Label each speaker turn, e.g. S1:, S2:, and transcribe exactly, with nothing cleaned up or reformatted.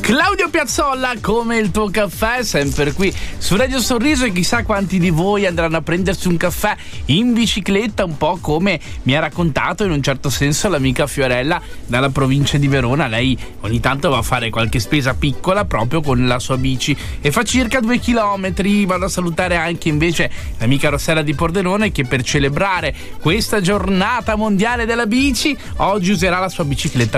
S1: Claudio Piazzolla, come il tuo caffè, sempre qui su Radio Sorriso, e chissà quanti di voi andranno a prendersi un caffè in bicicletta, un po' come mi ha raccontato in un certo senso l'amica Fiorella dalla provincia di Verona. Lei ogni tanto va a fare qualche spesa piccola proprio con la sua bici e fa circa due chilometri. Vado a salutare anche invece l'amica Rossella di Pordenone, che per celebrare questa giornata mondiale della bici oggi userà la sua bicicletta